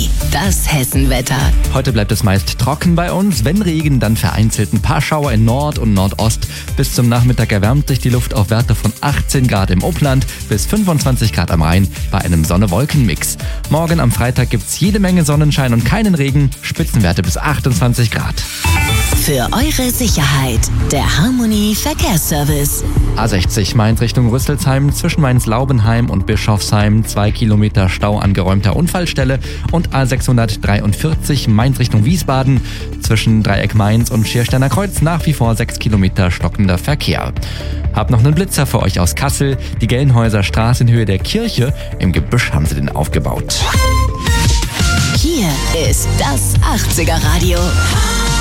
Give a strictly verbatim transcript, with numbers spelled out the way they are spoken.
Harmonie, das Hessenwetter. Heute bleibt es meist trocken bei uns. Wenn Regen, dann vereinzelt ein paar Schauer in Nord und Nordost. Bis zum Nachmittag erwärmt sich die Luft auf Werte von achtzehn Grad im Upland bis fünfundzwanzig Grad am Rhein bei einem Sonne-Wolken-Mix. Morgen am Freitag gibt's jede Menge Sonnenschein und keinen Regen. Spitzenwerte bis achtundzwanzig Grad. Für eure Sicherheit, der Harmonie Verkehrsservice. A sechzig Mainz Richtung Rüsselsheim, zwischen Mainz-Laubenheim und Bischofsheim, zwei Kilometer Stau an geräumter Unfallstelle, und A sechshundertdreiundvierzig Mainz Richtung Wiesbaden, zwischen Dreieck Mainz und Schiersteiner Kreuz nach wie vor sechs Kilometer stockender Verkehr. Hab noch einen Blitzer für euch aus Kassel, die Gelnhäuser Straße in Höhe der Kirche, im Gebüsch haben sie den aufgebaut. Hier ist das achtziger Radio.